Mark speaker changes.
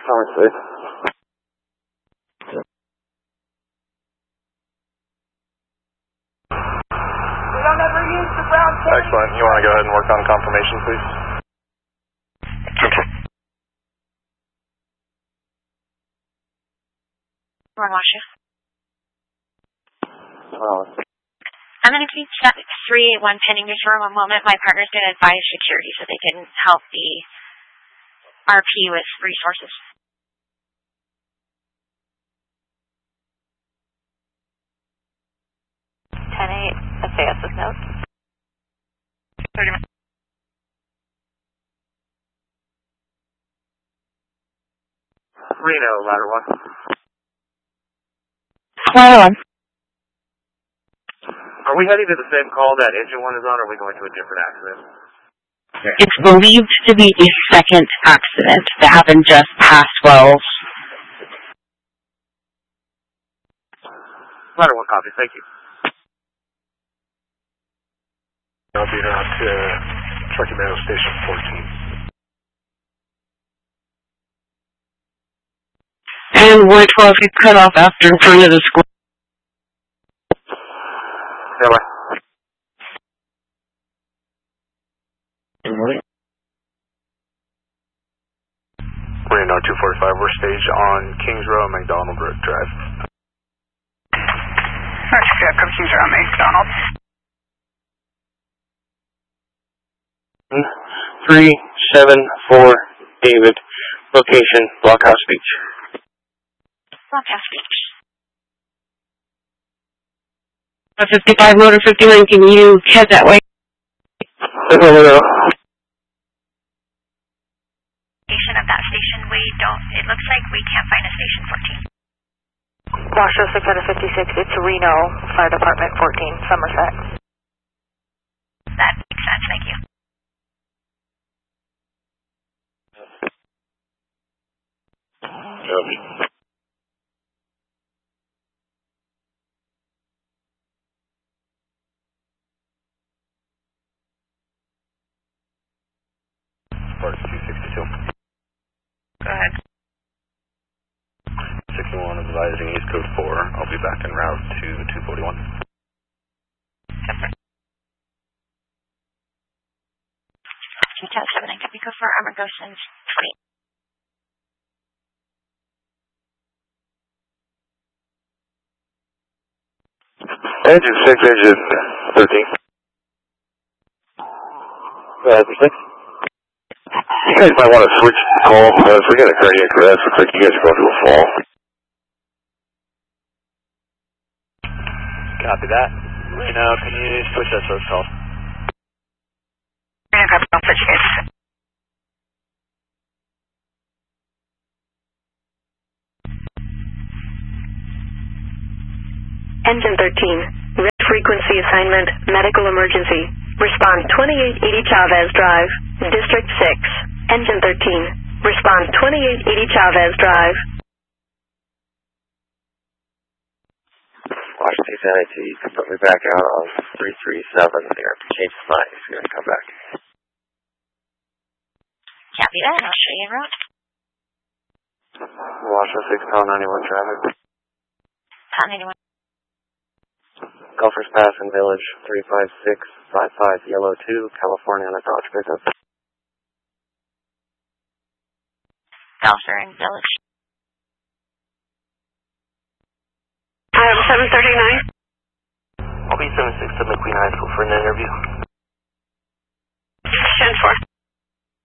Speaker 1: Obviously.
Speaker 2: We don't ever use the brown pen.
Speaker 3: Excellent. You want to go ahead and work on confirmation, please?
Speaker 4: Ron Washer.
Speaker 1: Oh.
Speaker 4: I'm going to keep 381 pending just for a moment. My partner's going to advise security so they can help the RP with resources. SAS with notes. 30 minutes.
Speaker 1: Reno, ladder 1.
Speaker 5: Ladder 1.
Speaker 1: Are we heading to the same call that engine 1 is on, or are we going to a different accident?
Speaker 5: Okay. It's believed to be a second accident that happened just past 12.
Speaker 1: Ladder 1 copy, thank you.
Speaker 3: I'll be out to Truckee Meadow Station 14.
Speaker 5: And Y12 gets cut off after in front of the school.
Speaker 1: Yeah, bye.
Speaker 3: Good morning. Reno 245, we're staged on Kings Row and McDonald Drive.
Speaker 2: Alright, come Kings Row and McDonald.
Speaker 1: 374 David, location Blockhouse Beach.
Speaker 4: Blockhouse Beach.
Speaker 5: 55 motor 51, can you head that way?
Speaker 4: Location of that station, it looks like we can't find a station 14.
Speaker 6: Washoe 6 out of 56, it's Reno, Fire Department 14, Somerset.
Speaker 4: That makes sense, thank you.
Speaker 3: Copy. Part 262.
Speaker 4: Go ahead.
Speaker 3: 61 advising East Code 4. I'll be back en route to 241.
Speaker 4: Separate. 210 7 copy code 4, Armor Gosens 20.
Speaker 1: Engine 6, engine 13. Engine 6. You guys might want to switch the call. If we get a cardiac arrest, looks like you guys are going to a fall.
Speaker 3: Copy that. Reno, can you switch that source call?
Speaker 2: Reno, copy, I'll switch you guys.
Speaker 6: Engine 13, red frequency assignment, medical emergency. Respond 2880 Chavez Drive, District 6. Engine 13, respond 2880 Chavez Drive.
Speaker 1: Washington NIT, you can put me back out on 337. There, change his mind. He's going to come back.
Speaker 4: Copy that, I'll show you en route.
Speaker 1: Washington 6, Pound 91 traffic.
Speaker 4: Pound 91.
Speaker 1: Golfers Pass and Village 35655 Yellow 2, California on a Dodge pickup.
Speaker 4: Golfer and Village.
Speaker 6: I have 739.
Speaker 1: I'll be 76 to McQueen High School for an interview.